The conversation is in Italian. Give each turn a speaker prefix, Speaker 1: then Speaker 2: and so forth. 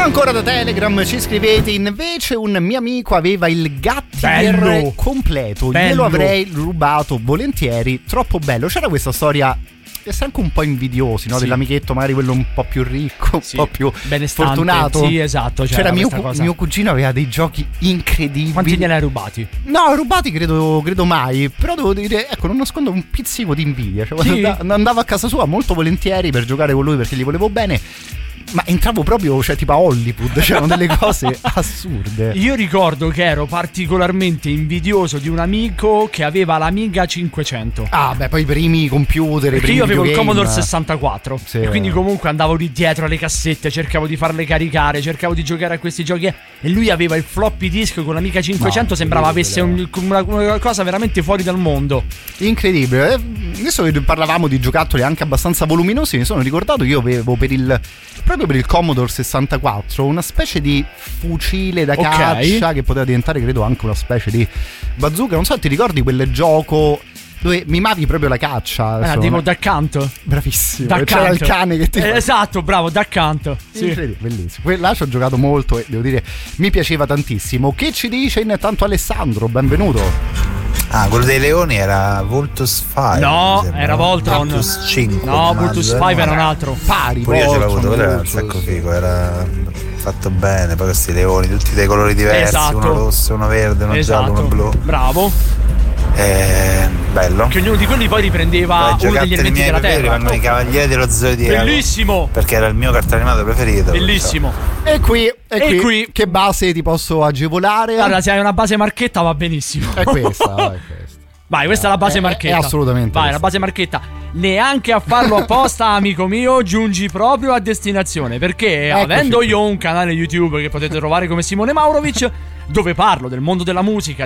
Speaker 1: Ancora da Telegram ci scrivete: invece un mio amico aveva il Gattier completo, glielo avrei rubato volentieri, troppo bello. C'era questa storia, essere anche un po' invidiosi, no? Sì. Dell'amichetto, magari quello un po' più ricco,
Speaker 2: sì,
Speaker 1: un po' più
Speaker 2: benestante,
Speaker 1: fortunato.
Speaker 2: Sì, esatto.
Speaker 1: C'era mio cugino, aveva dei giochi incredibili.
Speaker 2: Quanti gliene hai rubati?
Speaker 1: No, rubati credo mai. Però devo dire, ecco, non nascondo un pizzico di invidia. Cioè, sì. Andavo a casa sua molto volentieri per giocare con lui perché gli volevo bene. Ma entravo proprio, cioè, tipo a Hollywood, c'erano delle cose assurde.
Speaker 2: Io ricordo che ero particolarmente invidioso di un amico che aveva l'Amiga 500.
Speaker 1: Ah, beh, poi i primi computer.
Speaker 2: Perché
Speaker 1: primi
Speaker 2: io avevo il
Speaker 1: videogame.
Speaker 2: Commodore 64. Sì. E quindi comunque andavo lì dietro alle cassette, cercavo di farle caricare, cercavo di giocare a questi giochi. E lui aveva il floppy disk con l'Amiga 500, no, sembrava avesse una cosa veramente fuori dal mondo.
Speaker 1: Incredibile. Adesso che parlavamo di giocattoli anche abbastanza voluminosi, mi sono ricordato che io avevo proprio per il Commodore 64 una specie di fucile da caccia che poteva diventare credo anche una specie di bazooka. Non so se ti ricordi quel gioco dove mimavi proprio la caccia.
Speaker 2: Tipo Duck Hunt.
Speaker 1: Bravissimo. C'era il cane che ti
Speaker 2: esatto, bravo, Duck Hunt. Sì.
Speaker 1: Bellissimo. Là ci ho giocato molto e devo dire mi piaceva tantissimo. Che ci dice intanto Alessandro? Benvenuto.
Speaker 3: Ah, quello dei leoni era Vultus 5.
Speaker 2: No, era Voltron.
Speaker 3: Vultus 5.
Speaker 2: No, Vultus 5 era un altro.
Speaker 1: Pari.
Speaker 3: Pure io ce l'ho avuto, quello era un sacco figo, era fatto bene. Poi questi leoni, tutti dei colori diversi,
Speaker 2: esatto.
Speaker 3: Uno rosso, uno verde, uno giallo, uno blu.
Speaker 2: Bravo.
Speaker 3: Bello.
Speaker 2: Che ognuno di quelli poi riprendeva uno degli elementi della Terra.
Speaker 3: Rimangono i Cavalieri dello Zodiaco.
Speaker 2: Bellissimo.
Speaker 3: Perché era il mio cartone animato preferito.
Speaker 2: Bellissimo.
Speaker 1: E qui che base ti posso agevolare?
Speaker 2: Guarda, se hai una base marchetta va benissimo.
Speaker 1: È questa.
Speaker 2: Vai, questa è la base marchetta.
Speaker 1: È assolutamente.
Speaker 2: Vai, la base marchetta. Neanche a farlo apposta, amico mio, giungi proprio a destinazione. Perché avendo io un canale YouTube che potete trovare come Simone Maurovic, dove parlo del mondo della musica,